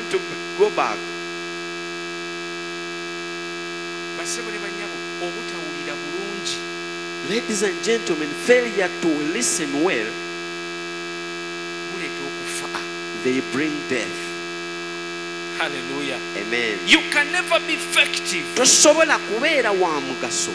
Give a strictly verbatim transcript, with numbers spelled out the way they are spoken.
want to go back. Ladies and gentlemen, failure to listen well, they bring death. Hallelujah. Amen. You can never be effective tosobola kubeera wa mugaso